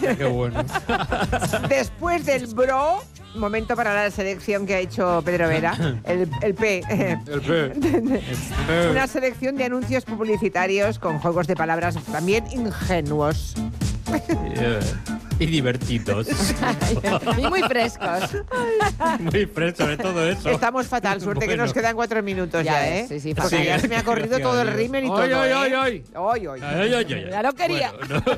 Qué bueno. Después del bro, momento para la selección que ha hecho Pedro Vera, el P. El P. Una selección de anuncios publicitarios con juegos de palabras también ingenuos. Y divertidos. Y muy frescos. Muy fresco, sobre todo eso. Estamos fatal, suerte que Bueno. nos quedan 4 minutos ya, ¿eh? Sí, Porque fatal. ya se me ha corrido todo el rímel y todo, Ay, ay, ay, ¿eh? ay. Ay, ay. Ay, ay, ay. Ya lo quería.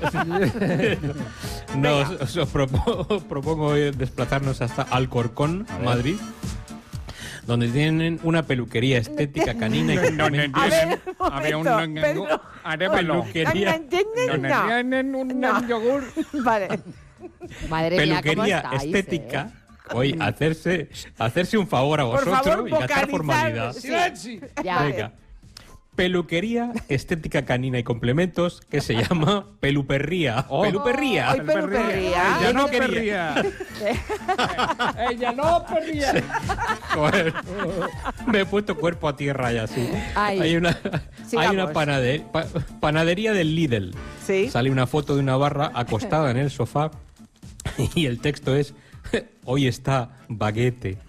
Bueno, os propongo hoy desplazarnos hasta Alcorcón, Madrid, donde tienen una peluquería estética canina y complemento. Había un Pedro. Peluquería. No. Tienen un No. yogur. Vale. Madre mía, ¿cómo Peluquería estáis, estética. Hoy hacerse un favor a Por vosotros favor, y gastar vocalizar. formalidad. Sí. Ya. Venga. Peluquería estética canina y complementos que se llama Peluperría. Peluperría. Ay, peluperría. Ella no quería. Ella no perdía. Joder. Me he puesto cuerpo a tierra ya, sí. Ay. Hay una Sigamos. panadería del Lidl. Sí. Sale una foto de una barra acostada en el sofá y el texto es: hoy está baguete.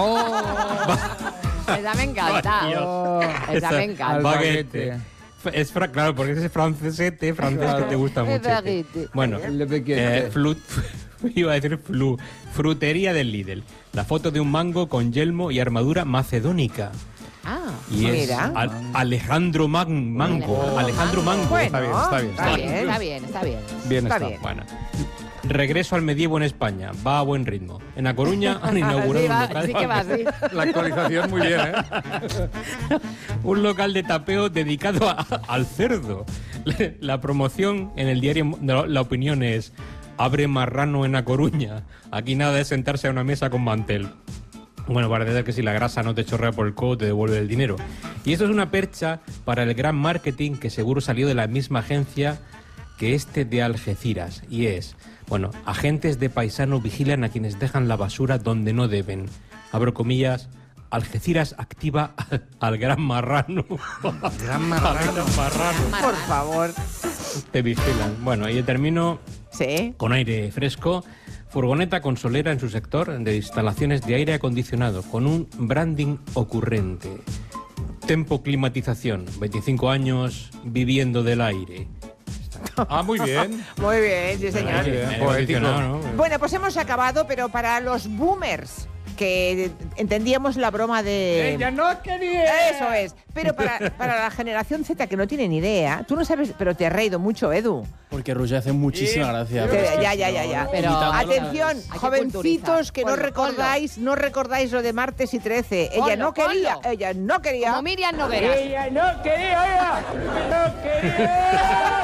Esa me encanta. Esa me encanta. Baguete. Claro, porque ese francés que te gusta Es mucho. baguete. Bueno, Le baguette. iba a decir frutería del Lidl. La foto de un mango con yelmo y armadura macedónica. Ah, Y es Mira. Alejandro Mango. Alejandro Mango. Bueno, Está bien. está bien. Bien Está está. bien. Bueno. Regreso al medievo en España. Va a buen ritmo. En A Coruña han inaugurado Sí, un va, local. sí que va así. La actualización muy bien, ¿eh? Un local de tapeo dedicado al cerdo. La promoción en el diario La Opinión es: abre marrano en A Coruña. Aquí nada de sentarse a una mesa con mantel. Bueno, parece ser que si la grasa no te chorrea por el codo, te devuelve el dinero. Y esto es una percha para el gran marketing que seguro salió de la misma agencia que este de Algeciras. Y es, bueno, agentes de paisano vigilan a quienes dejan la basura donde no deben. Abro comillas: Algeciras activa al gran marrano. Gran marrano. Por favor. Te vigilan. Bueno, y termino Sí. con aire fresco. Furgoneta consolera en su sector de instalaciones de aire acondicionado con un branding ocurrente. Tempo Climatización, 25 años viviendo del aire. Ah, muy bien. Muy bien, sí, señor. Muy bien. Aire Poético. acondicionado, ¿no? Bueno, pues hemos acabado, pero para los boomers, que entendíamos la broma de... Ella no quería. Eso es. Pero para la generación Z, que no tiene ni idea, tú no sabes, pero te has reído mucho, Edu. Porque Roger hace muchísima gracia. Ya. Pero Atención, hay que jovencitos que no culturizar. Ponlo. recordáis lo de martes y 13. Ella Ponlo, no quería, ponlo. ella no quería. Como Miriam Nogueras. Ella no quería, oiga. No quería.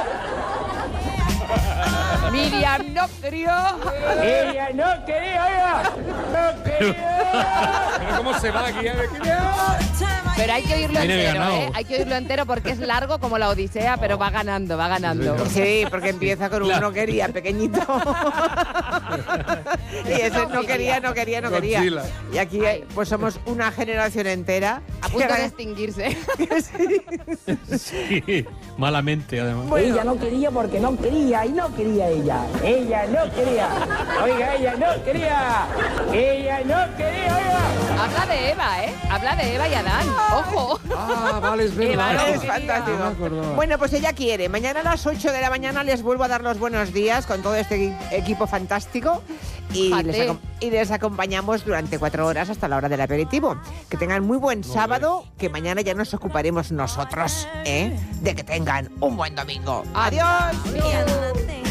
Miriam no quería. Ella no quería, oiga. No quería. Pero ¿cómo se va aquí? Pero hay que oírlo Viene entero, ganado. ¿eh? Hay que oírlo entero porque es largo como la Odisea, pero va ganando, va ganando. Sí, porque empieza con un Claro. no quería, pequeñito. Y ese no quería. Godzilla. Y aquí pues somos una generación entera. A punto de extinguirse. Sí, malamente además. Bueno. Ella no quería porque no quería y no quería ella. Ella no quería. Oiga, ella no quería. Ella no quería, oiga. Habla de Eva, ¿eh? Habla de Eva y Adán. ¡Ojo! Ah, vale, es Eva verdad. no Es quería. fantástico. No me acordaba. Bueno, pues ella quiere. Mañana a las 8 de la mañana les vuelvo a dar los buenos días con todo este equipo fantástico y Fíjate. les acompañamos durante 4 horas hasta la hora del aperitivo. Que tengan muy buen sábado, que mañana ya nos ocuparemos nosotros, de que tengan un buen domingo. ¡Adiós! Adiós.